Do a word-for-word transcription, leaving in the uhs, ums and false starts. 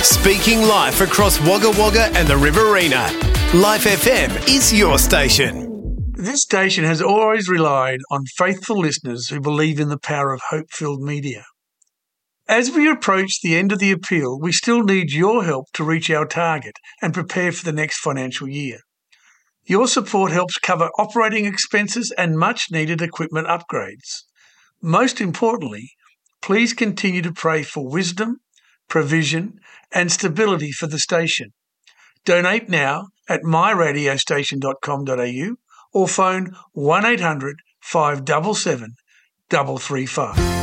Speaking life across Wagga Wagga and the Riverina, Life F M is your station. This station has always relied on faithful listeners who believe in the power of hope-filled media. As we approach the end of the appeal, we still need your help to reach our target and prepare for the next financial year. Your support helps cover operating expenses and much-needed equipment upgrades. Most importantly, please continue to pray for wisdom, provision and stability for the station. Donate now at my radio station dot com dot a u or phone one eight hundred five seven seven three three five.